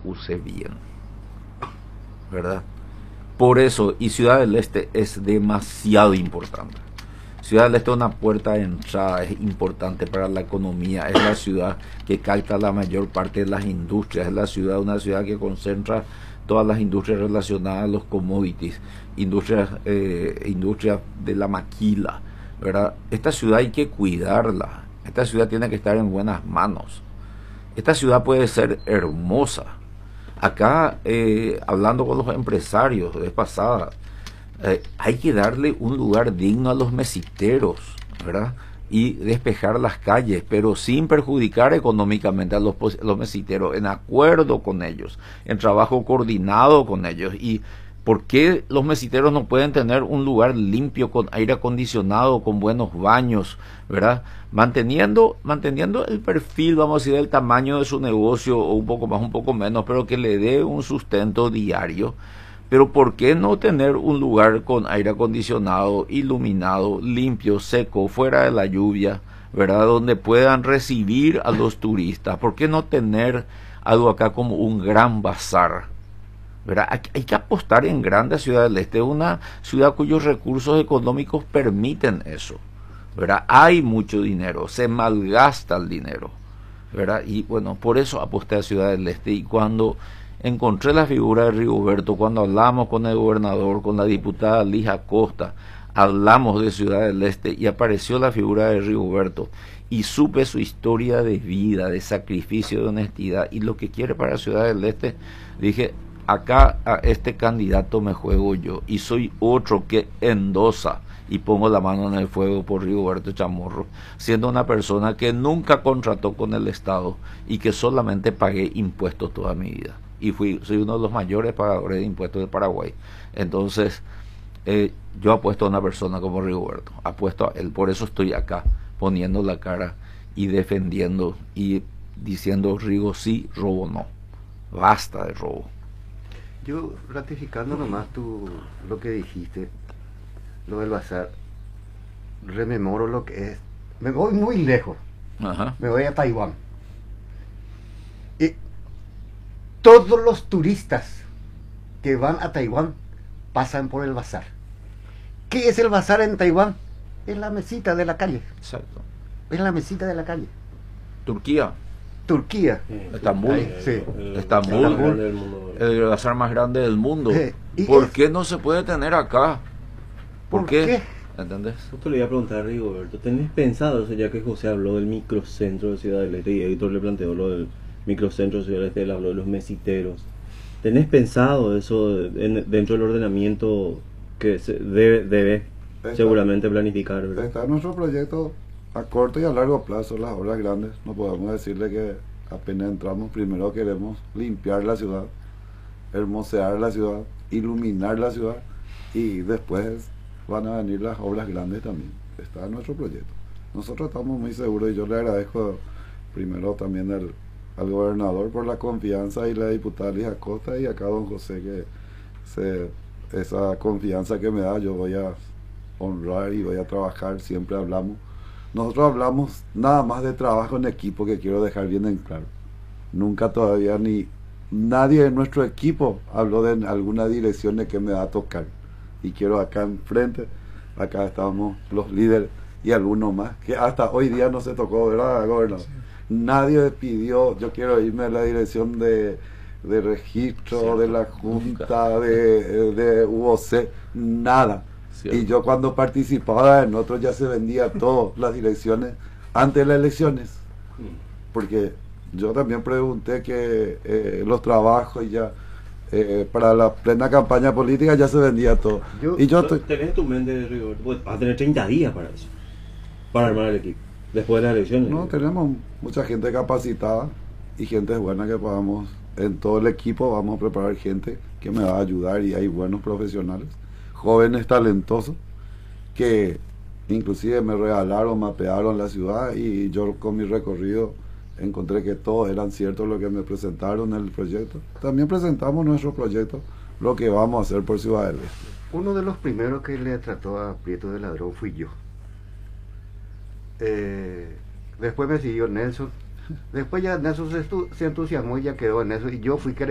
use bien, ¿verdad? Por eso, y Ciudad del Este es demasiado importante. Ciudad del Este es una puerta de entrada, es importante para la economía, es la ciudad que capta la mayor parte de las industrias, es la ciudad, una ciudad que concentra todas las industrias relacionadas a los commodities, industrias de la maquila, ¿verdad? Esta ciudad hay que cuidarla, esta ciudad tiene que estar en buenas manos, esta ciudad puede ser hermosa. Acá, hablando con los empresarios de vez pasada, hay que darle un lugar digno a los mesiteros, ¿verdad? Y despejar las calles, pero sin perjudicar económicamente a los mesiteros, en acuerdo con ellos, en trabajo coordinado con ellos. ¿Y por qué los mesiteros no pueden tener un lugar limpio, con aire acondicionado, con buenos baños, ¿verdad? Manteniendo el perfil, vamos a decir, del tamaño de su negocio, o un poco más, un poco menos, pero que le dé un sustento diario. Pero ¿por qué no tener un lugar con aire acondicionado, iluminado, limpio, seco, fuera de la lluvia, ¿verdad? Donde puedan recibir a los turistas. ¿Por qué no tener algo acá como un gran bazar? ¿Verdad? Hay que apostar en grande a Ciudad del Este, una ciudad cuyos recursos económicos permiten eso, ¿verdad? Hay mucho dinero, se malgasta el dinero, ¿verdad? Y bueno, por eso aposté a Ciudad del Este. Y cuando encontré la figura de Rigoberto, cuando hablamos con el gobernador, con la diputada Lija Costa, hablamos de Ciudad del Este y apareció la figura de Rigoberto y supe su historia de vida, de sacrificio, de honestidad y lo que quiere para Ciudad del Este, dije, acá a este candidato me juego yo y soy otro que endosa y pongo la mano en el fuego por Rigoberto Chamorro, siendo una persona que nunca contrató con el Estado y que solamente pagué impuestos toda mi vida. Y soy uno de los mayores pagadores de impuestos de Paraguay. Entonces, yo apuesto a una persona como Rigoberto, apuesto a él, por eso estoy acá, poniendo la cara y defendiendo y diciendo Rigo sí, robo no. Basta de robo. Yo, ratificando nomás lo que dijiste, lo del bazar, rememoro lo que es. Me voy muy lejos. Ajá. Me voy a Taiwán. Y todos los turistas que van a Taiwán pasan por el bazar. ¿Qué es el bazar en Taiwán? Es la mesita de la calle. Exacto. Es la mesita de la calle. Turquía. Turquía. Estambul. Sí. Estambul. El bazar más grande del mundo. ¿Por qué no se puede tener acá? ¿Por qué? ¿Entendés? Justo le iba a preguntar a Rigoberto, ¿tenés pensado eso ya que José habló del microcentro de Ciudad del Este y Héctor le planteó lo del microcentro de Ciudad del Este, él habló de los mesiteros? ¿Tenés pensado eso dentro del ordenamiento que se debe seguramente planificar, ¿verdad? Está nuestro proyecto a corto y a largo plazo, las obras grandes. No podemos decirle que apenas entramos, primero queremos limpiar la ciudad, hermosear la ciudad, iluminar la ciudad y después van a venir las obras grandes también. Está en nuestro proyecto. Nosotros estamos muy seguros y yo le agradezco primero también al gobernador por la confianza y la diputada Lija Costa y acá don José que esa confianza que me da yo voy a honrar y voy a trabajar, siempre hablamos. Nosotros hablamos nada más de trabajo en equipo, que quiero dejar bien en claro. Nunca todavía ni nadie de nuestro equipo habló de alguna dirección de que me va a tocar. Y quiero acá enfrente, acá estamos los líderes y algunos más, que hasta hoy día no se tocó, ¿verdad, gobernador? Sí. Nadie pidió, yo quiero irme a la dirección de registro, cierto, de la Junta, de UOC, nada. Cierto. Y yo cuando participaba en otros ya se vendía todo, las direcciones, antes de las elecciones. Porque yo también pregunté que los trabajos y ya... para la plena campaña política ya se vendía todo. ¿Tenés en tu mente, Rigoberto? Vas a tener 30 días para eso, para armar el equipo, después de las elecciones. No, tenemos mucha gente capacitada y gente buena que podamos, en todo el equipo vamos a preparar gente que me va a ayudar y hay buenos profesionales, jóvenes talentosos, que inclusive me regalaron, mapearon la ciudad y yo con mi recorrido encontré que todos eran ciertos lo que me presentaron en el proyecto. También presentamos nuestro proyecto, lo que vamos a hacer por Ciudad del Este. Uno de los primeros que le trató a Prieto de Ladrón fui yo. Después me siguió Nelson. Después ya Nelson se entusiasmó y ya quedó en eso. Y yo fui